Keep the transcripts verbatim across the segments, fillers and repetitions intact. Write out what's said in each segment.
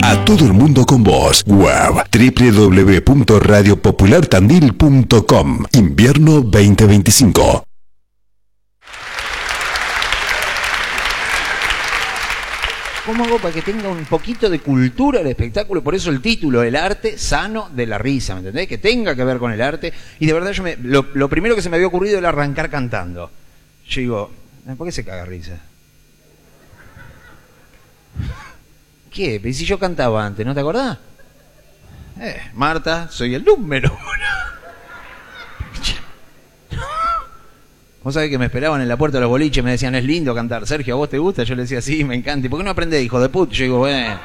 A todo el mundo con vos. Web doble u doble u doble u punto radio popular tandil punto com. Invierno veinte veinticinco. ¿Cómo hago para que tenga un poquito de cultura el espectáculo? Por eso el título, el arte sano de la risa, ¿me entendés? Que tenga que ver con el arte. Y de verdad yo me, lo, lo primero que se me había ocurrido era arrancar cantando. Yo digo, ¿por qué se caga risa? ¿Qué? ¿Y si yo cantaba antes, no te acordás? Eh, Marta, soy el número uno. Vos sabés que me esperaban en la puerta de los boliches, me decían, es lindo cantar. Sergio, ¿a vos te gusta? Yo le decía, sí, me encanta. ¿Y por qué no aprendés, hijo de puta? Yo digo, bueno.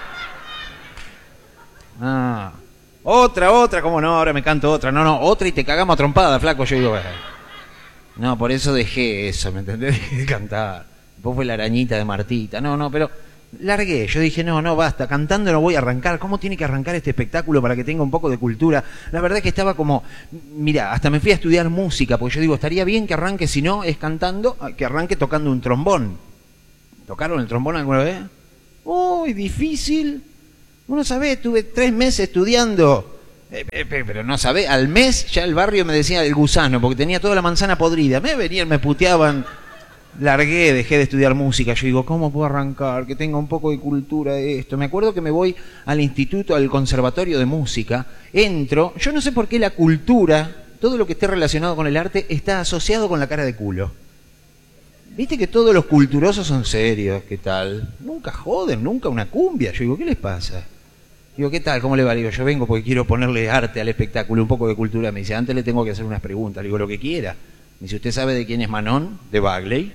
Ah, otra, otra, ¿cómo no? Ahora me canto otra. No, no, otra y te cagamos a trompada, flaco. Yo digo, bueno. No, por eso dejé eso, ¿me entendés? Dejé de cantar. Después fue la arañita de Martita. No, no, pero largué. Yo dije, no, no, basta. Cantando no voy a arrancar. ¿Cómo tiene que arrancar este espectáculo para que tenga un poco de cultura? La verdad es que estaba como... Mira, hasta me fui a estudiar música, porque yo digo, estaría bien que arranque, si no es cantando, que arranque tocando un trombón. ¿Tocaron el trombón alguna vez? Uy, difícil. Uno sabe, tuve tres meses estudiando... Eh, eh, pero no sabe, al mes ya el barrio me decía el gusano, porque tenía toda la manzana podrida. Me venían, me puteaban... Largué, dejé de estudiar música. Yo digo, ¿cómo puedo arrancar? Que tenga un poco de cultura de esto. Me acuerdo que me voy al instituto, al conservatorio de música. Entro. Yo no sé por qué la cultura, todo lo que esté relacionado con el arte, está asociado con la cara de culo. Viste que todos los culturosos son serios. ¿Qué tal? Nunca joden, nunca una cumbia. Yo digo, ¿qué les pasa? Digo, ¿qué tal? ¿Cómo le va? Digo, yo vengo porque quiero ponerle arte al espectáculo, un poco de cultura. Me dice, antes le tengo que hacer unas preguntas. Le digo, lo que quiera. Me dice, ¿usted sabe de quién es Manon? De Bagley.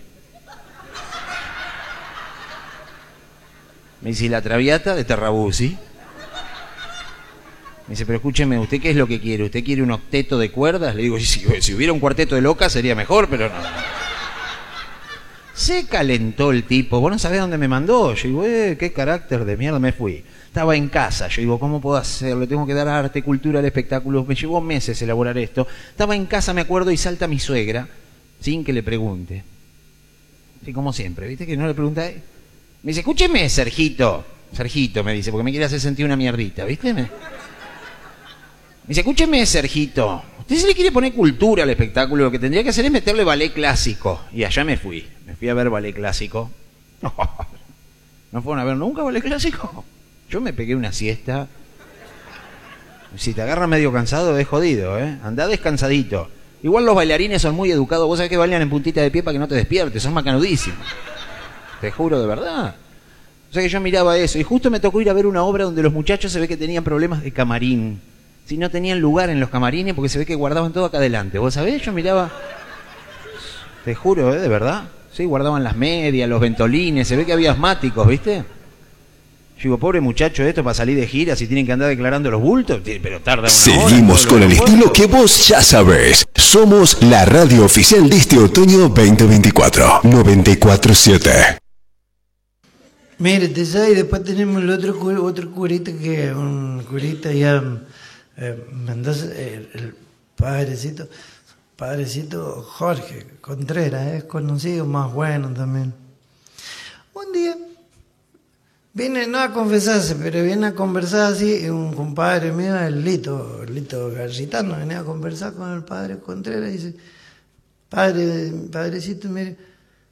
Me dice, ¿y la Traviata? De Terrabuzzi. Me dice, pero escúcheme, ¿usted qué es lo que quiere? ¿Usted quiere un octeto de cuerdas? Le digo, si, si hubiera un cuarteto de locas sería mejor, pero no. Se calentó el tipo. ¿Vos no sabés dónde me mandó? Yo digo, eh, qué carácter de mierda, me fui. Estaba en casa. Yo digo, ¿cómo puedo hacerlo? Tengo que dar arte, cultura al espectáculo. Me llevó meses elaborar esto. Estaba en casa, me acuerdo, y salta mi suegra, sin que le pregunte. Sí, como siempre, ¿viste? Que no le pregunté. Me dice, escúcheme, Sergito. Sergito, me dice, porque me quiere hacer sentir una mierdita, ¿viste? Me, me dice, escúcheme, Sergito. Usted se le quiere poner cultura al espectáculo, lo que tendría que hacer es meterle ballet clásico. Y allá me fui. Me fui a ver ballet clásico. ¿No fueron a ver nunca ballet clásico? Yo me pegué una siesta. Si te agarras medio cansado, es jodido, ¿eh? Andá descansadito. Igual los bailarines son muy educados. Vos sabés que bailan en puntita de pie para que no te despiertes. Son macanudísimos. Te juro, de verdad. O sea que yo miraba eso. Y justo me tocó ir a ver una obra donde los muchachos se ve que tenían problemas de camarín. Si no tenían lugar en los camarines porque se ve que guardaban todo acá adelante. ¿Vos sabés? Yo miraba... Te juro, ¿eh? De verdad. Sí, guardaban las medias, los ventolines. Se ve que había asmáticos, ¿viste? Yo digo, pobre muchacho, esto para salir de gira, si tienen que andar declarando los bultos, pero tarda una Seguimos hora, con el estilo que vos ya sabés. Somos la radio oficial de este otoño veinte veinticuatro. noventa y cuatro siete. Mire, te sabes, después tenemos el otro, otro curita que un curita ya eh, mandó eh, el padrecito, padrecito Jorge Contreras, es conocido, más bueno también. Un día viene, no a confesarse, pero viene a conversar así, un compadre mío, el Lito, el Lito Garritano, venía a conversar con el padre Contreras y dice, padre, padrecito, mire,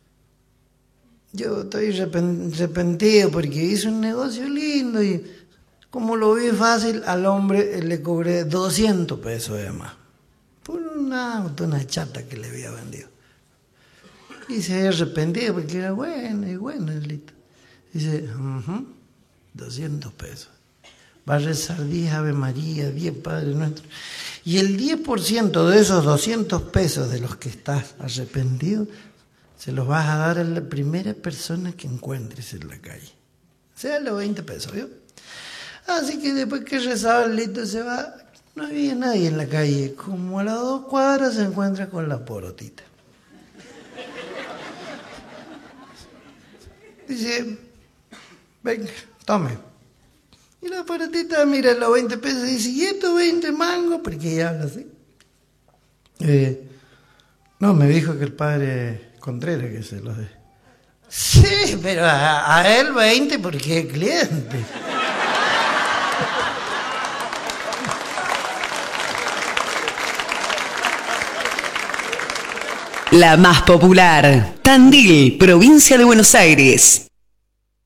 yo estoy arrepentido porque hice un negocio lindo y como lo vi fácil, al hombre le cobré doscientos pesos de más por una auto, una chata que le había vendido. Y se había arrepentido porque era bueno y bueno el Lito. Dice, uh-huh, doscientos pesos. Va a rezar diez Ave María, diez Padre Nuestro. Y el diez por ciento de esos doscientos pesos de los que estás arrepentido, se los vas a dar a la primera persona que encuentres en la calle. Sea los veinte pesos, ¿vio? Así que después que rezaba el Lito se va, no había nadie en la calle. Como a las dos cuadras se encuentra con la porotita. Dice, venga, tome. Y la porotita mira los veinte pesos y dice, ¿y estos veinte mangos? Porque ella habla así. Eh, no, me dijo que el padre Contreras que se los dé. Sí, pero a, a él veinte porque es cliente. la más popular. Tandil, provincia de Buenos Aires.